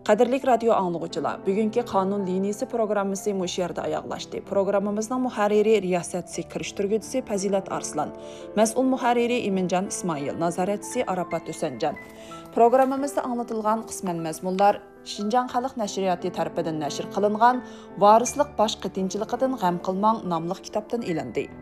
Qadirlik radio anlıqçılar, bugünkü Qanun liniyasi programmasi mush yerda oyoqlashdi. Programmamizning muharriri riyosatchi kirishtirguvchisi Fazilat Arslan, mas'ul muharriri Iminjon Ismoil, nazoratchisi Arafat Husanjon. Programmamizda anlatilgan qisman mazmunlar Şinjan Xalq Nashriyati tarafidan nashr qilingan Varislik bosh qitinchiligidan g'am qilmang nomli kitobdan ilindi.